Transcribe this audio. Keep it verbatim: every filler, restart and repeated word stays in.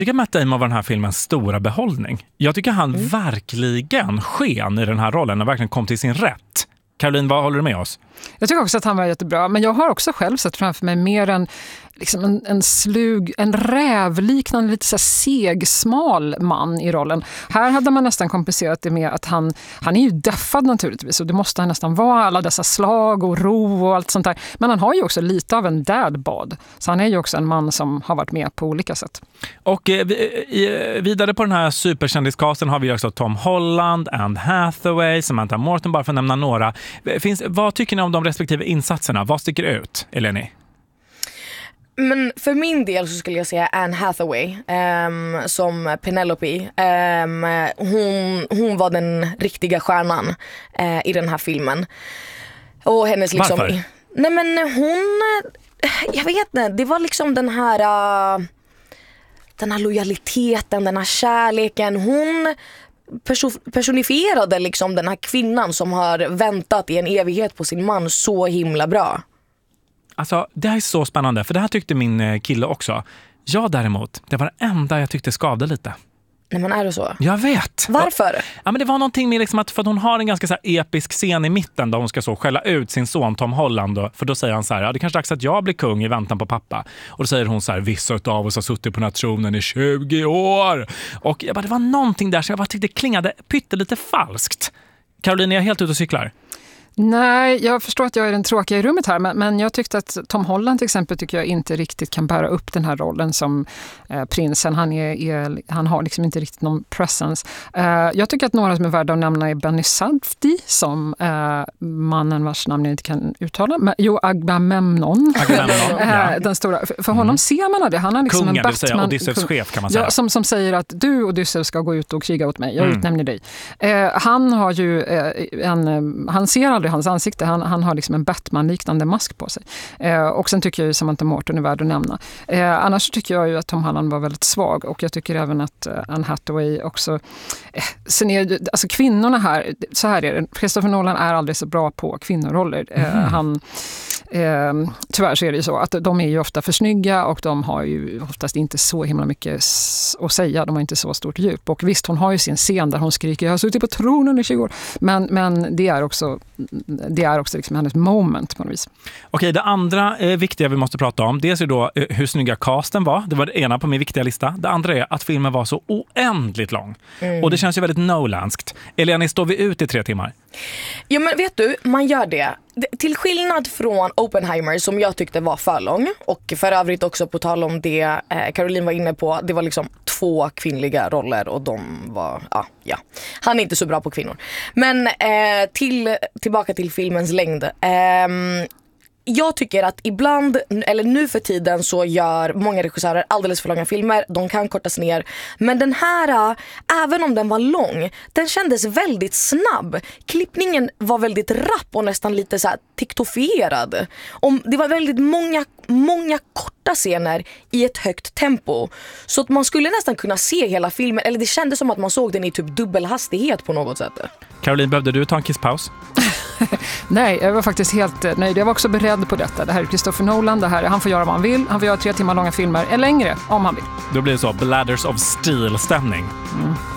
Jag tycker Matt Damon var den här filmens stora behållning. Jag tycker han mm. verkligen sken i den här rollen och verkligen kom till sin rätt. Caroline, vad håller du med oss? Jag tycker också att han var jättebra, men jag har också själv sett framför mig mer en, liksom en, en slug, en rävliknande, lite så här seg, smal man i rollen. Här hade man nästan kompenserat det med att han, han är ju deffad naturligtvis, och det måste han nästan vara, alla dessa slag och ro och allt sånt där. Men han har ju också lite av en dadbod, så han är ju också en man som har varit med på olika sätt. Och eh, vidare på den här superkändiscasten har vi också Tom Holland, Anne Hathaway, Samantha Morton, bara för att nämna några. Finns, vad tycker ni om de respektive insatserna? Vad sticker ut, Eleni? Men för min del så skulle jag säga Anne Hathaway um, som Penelope. Um, hon, hon var den riktiga stjärnan uh, i den här filmen. Och hennes liksom... Varför? Nej men hon... Jag vet inte, det var liksom den här... Uh, den här lojaliteten, den här kärleken. Hon perso- personifierade liksom den här kvinnan som har väntat i en evighet på sin man så himla bra. Alltså, det här är så spännande, för det här tyckte min kille också. Jag däremot, det var det enda jag tyckte skavde lite. Nej, men är det så? Jag vet. Varför? Ja, men det var någonting med liksom att, för att hon har en ganska så här episk scen i mitten där hon ska så skälla ut sin son Tom Holland. Och, för då säger han så här, ja, det kanske är dags att jag blir kung i väntan på pappa. Och då säger hon så här, vissa av oss har suttit på den här tronen i tjugo år. Och jag bara, det var någonting där som jag bara tyckte klingade pyttelite falskt. Caroline, är jag helt ute och cyklar? Nej, jag förstår att jag är den tråkiga i rummet här, men, men jag tyckte att Tom Holland till exempel tycker jag inte riktigt kan bära upp den här rollen som eh, prinsen. Han, är, är, han har liksom inte riktigt någon presence. Eh, jag tycker att några som är värda att nämna är Benny Safdie som eh, mannen vars namn jag inte kan uttala. Men, jo, Agamemnon. Agamemnon ja. Den stora, för, för honom mm. ser man det. Han är liksom kungen, en Batman. Kungen, Odysseus chef kan man säga. Ja, som, som säger att du Odysseus ska gå ut och kriga åt mig. Jag mm. utnämner dig. Eh, han har ju eh, en... Han ser aldrig hans ansikte. Han, han har liksom en Batman-liknande mask på sig. Eh, och sen tycker jag ju Samantha Morton är värd att nämna. Eh, annars tycker jag ju att Tom Holland var väldigt svag, och jag tycker även att eh, Anne Hathaway också... Eh, sen är alltså kvinnorna här, så här är det. Christopher Nolan är aldrig så bra på kvinnoroller. Eh, mm. Han... Eh, tyvärr så är det ju så att de är ju ofta för snygga, och de har ju oftast inte så himla mycket att säga. De har inte så stort djup. Och visst, hon har ju sin scen där hon skriker, jag har suttit på tronen i tjugo år. Men, men det är också, det är också liksom hennes moment på något vis. Okej, det andra eh, viktiga vi måste prata om, dels är då eh, hur snygga casten var. Det var det ena på min viktiga lista. Det andra är att filmen var så oändligt lång. Mm. Och det känns ju väldigt Nolanskt. Eleni, står vi ut i tre timmar? Ja, men vet du, man gör det. Till skillnad från Oppenheimer som jag tyckte var för lång, och för övrigt också på tal om det eh, Caroline var inne på, det var liksom två kvinnliga roller och de var, ja, ja. Han är inte så bra på kvinnor. Men eh, till, tillbaka till filmens längd. Eh, Jag tycker att ibland, eller nu för tiden, så gör många regissörer alldeles för långa filmer. De kan kortas ner. Men den här, även om den var lång, den kändes väldigt snabb. Klippningen var väldigt rapp och nästan lite så här tiktofierad. Om det var väldigt många, många korta scener i ett högt tempo. Så att man skulle nästan kunna se hela filmen. Eller det kändes som att man såg den i typ dubbelhastighet på något sätt. Caroline, behövde du ta en kisspaus? Nej, jag var faktiskt helt nöjd. Jag var också beredd på detta. Det här är Christopher Nolan. Det här, han får göra vad han vill. Han får göra tre timmar långa filmer. Eller längre, om han vill. Då blir det så, Bladders of Steel-stämning. Mm.